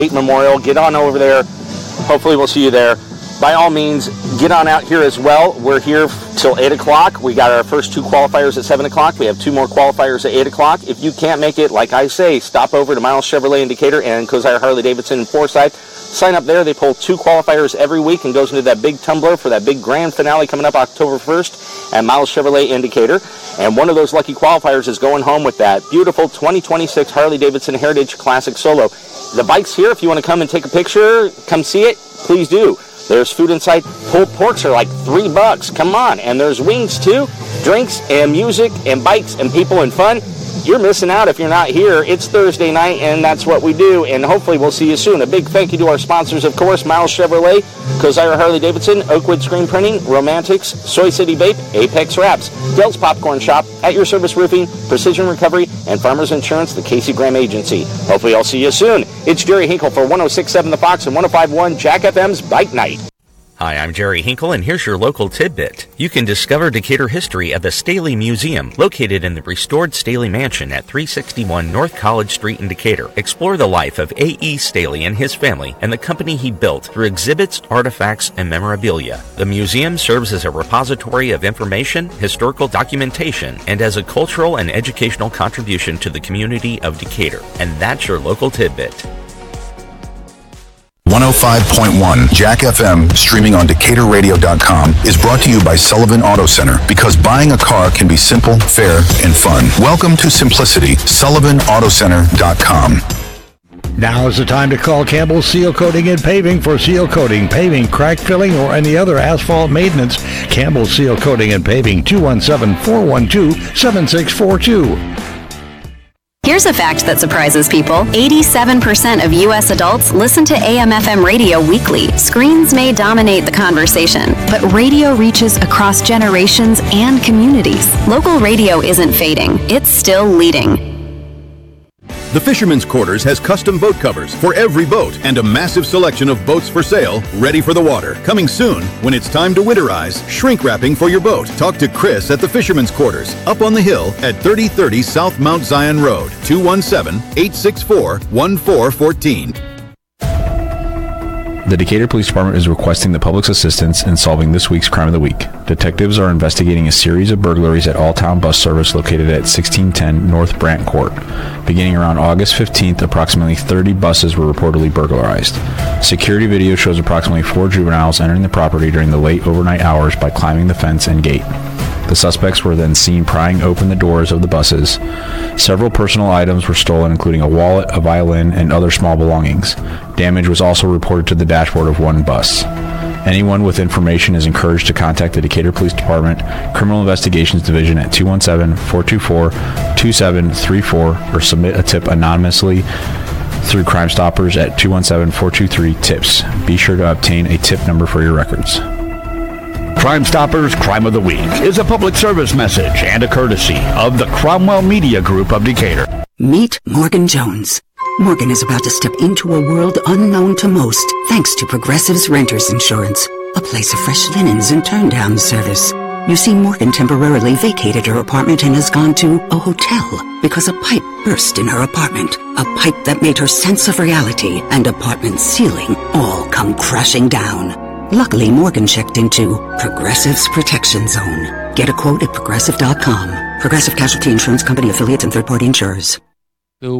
Memorial. Get on over there. Hopefully we'll see you there. By all means, get on out here as well. We're here till 8 o'clock. We got our first 2 qualifiers at 7 o'clock. We have 2 more qualifiers at 8 o'clock. If you can't make it, like I say, stop over to Miles Chevrolet in Decatur and Kosire Harley-Davidson in Forsyth. Sign up there. They pull 2 qualifiers every week and goes into that big tumbler for that big grand finale coming up October 1st at Miles Chevrolet in Decatur. And one of those lucky qualifiers is going home with that beautiful 2026 Harley-Davidson Heritage Classic Solo. The bike's here. If you want to come and take a picture, come see it, please do. There's food inside. Pulled porks are like $3. Come on. And there's wings too. Drinks and music and bikes and people and fun. You're missing out if you're not here. It's Thursday night, and that's what we do. And hopefully we'll see you soon. A big thank you to our sponsors, of course, Miles Chevrolet, Kosire Harley-Davidson, Oakwood Screen Printing, Romantics, Soy City Vape, Apex Wraps, Dell's Popcorn Shop, At Your Service Roofing, Precision Recovery, and Farmers Insurance, the Casey Graham Agency. Hopefully I'll see you soon. It's Jerry Hinkle for 106.7 The Fox and 105.1 Jack FM's Bike Night. Hi, I'm Jerry Hinkle, and here's your local tidbit. You can discover Decatur history at the Staley Museum, located in the restored Staley Mansion at 361 North College Street in Decatur. Explore the life of A.E. Staley and his family and the company he built through exhibits, artifacts, and memorabilia. The museum serves as a repository of information, historical documentation, and as a cultural and educational contribution to the community of Decatur. And that's your local tidbit. 105.1 Jack FM, streaming on DecaturRadio.com, is brought to you by Sullivan Auto Center, because buying a car can be simple, fair, and fun. Welcome to simplicity. SullivanAutoCenter.com. Now is the time to call Campbell Seal Coating and Paving for seal coating, paving, crack filling, or any other asphalt maintenance. Campbell Seal Coating and Paving, 217-412-7642. Here's a fact that surprises people. 87% of U.S. adults listen to AM/FM radio weekly. Screens may dominate the conversation, but radio reaches across generations and communities. Local radio isn't fading. It's still leading. The Fisherman's Quarters has custom boat covers for every boat and a massive selection of boats for sale, ready for the water. Coming soon, when it's time to winterize, shrink wrapping for your boat. Talk to Chris at the Fisherman's Quarters, up on the hill at 3030 South Mount Zion Road, 217-864-1414. The Decatur Police Department is requesting the public's assistance in solving this week's Crime of the Week. Detectives are investigating a series of burglaries at All-Town Bus Service located at 1610 North Brant Court. Beginning around August 15th, approximately 30 buses were reportedly burglarized. Security video shows approximately 4 juveniles entering the property during the late overnight hours by climbing the fence and gate. The suspects were then seen prying open the doors of the buses. Several personal items were stolen, including a wallet, a violin, and other small belongings. Damage was also reported to the dashboard of one bus. Anyone with information is encouraged to contact the Decatur Police Department Criminal Investigations Division at 217-424-2734 or submit a tip anonymously through Crime Stoppers at 217-423-TIPS. Be sure to obtain a tip number for your records. Crime Stoppers Crime of the Week is a public service message and a courtesy of the Cromwell Media Group of Decatur. Meet Morgan Jones. Morgan is about to step into a world unknown to most, thanks to Progressive's Renters Insurance, a place of fresh linens and turn-down service. You see, Morgan temporarily vacated her apartment and has gone to a hotel because a pipe burst in her apartment, a pipe that made her sense of reality and apartment ceiling all come crashing down. Luckily, Morgan checked into Progressive's Protection Zone. Get a quote at Progressive.com. Progressive Casualty Insurance Company affiliates and third-party insurers.